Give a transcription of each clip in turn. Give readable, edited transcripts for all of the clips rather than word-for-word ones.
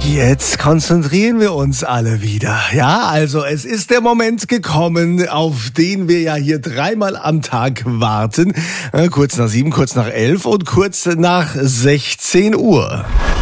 Jetzt konzentrieren wir uns alle wieder. Ja, also es ist der Moment gekommen, auf den wir ja hier dreimal am Tag warten. Kurz nach 7, kurz nach 11 und kurz nach 16 Uhr.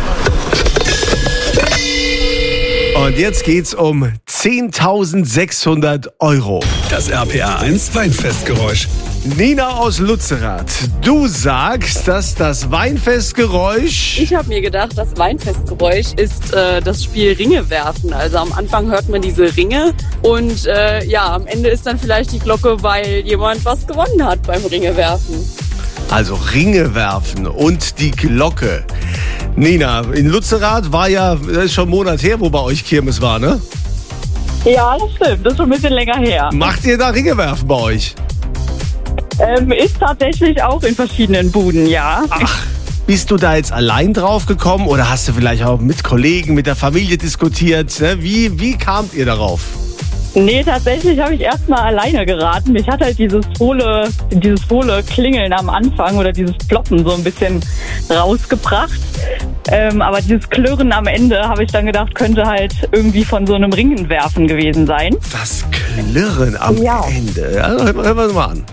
Und jetzt geht's um 10.600 Euro. Das RPA 1 Weinfestgeräusch. Nina aus Lützerath, du sagst, dass das Weinfestgeräusch... Ich habe mir gedacht, das Weinfestgeräusch ist das Spiel Ringe werfen. Also am Anfang hört man diese Ringe und am Ende ist dann vielleicht die Glocke, weil jemand was gewonnen hat beim Ringe werfen. Also Ringe werfen und die Glocke. Nina, in Lützerath war ja, das ist schon ein Monat her, wo bei euch Kirmes war, ne? Ja, das stimmt. Das ist schon ein bisschen länger her. Macht ihr da Ringe werfen bei euch? Ist tatsächlich auch in verschiedenen Buden, ja. Ach, bist du da jetzt allein drauf gekommen oder hast du vielleicht auch mit Kollegen, mit der Familie diskutiert? Ne? Wie kamt ihr darauf? Nee, tatsächlich habe ich erstmal alleine geraten. Mich hat halt dieses hohle Klingeln am Anfang oder dieses Ploppen so ein bisschen rausgebracht. Aber dieses Klirren am Ende, habe ich dann gedacht, könnte halt irgendwie von so einem Ringenwerfen gewesen sein. Das Klirren am Ende. Ja, hören wir mal an.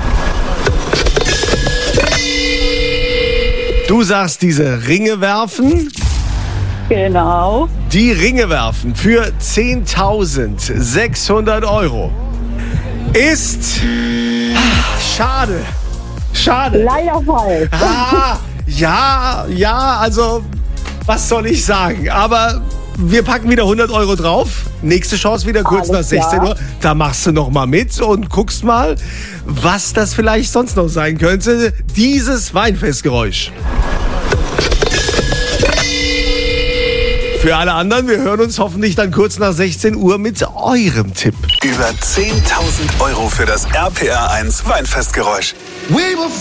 Du sagst, diese Ringe werfen? Genau. Die Ringe werfen für 10.600 Euro ist... Schade. Leider falsch. Also, was soll ich sagen? Aber wir packen wieder 100 Euro drauf. Nächste Chance wieder kurz nach 16 Uhr. Da machst du noch mal mit und guckst mal, was das vielleicht sonst noch sein könnte. Dieses Weinfestgeräusch. Für alle anderen, wir hören uns hoffentlich dann kurz nach 16 Uhr mit eurem Tipp. Über 10.000 Euro für das RPA 1 Weinfestgeräusch.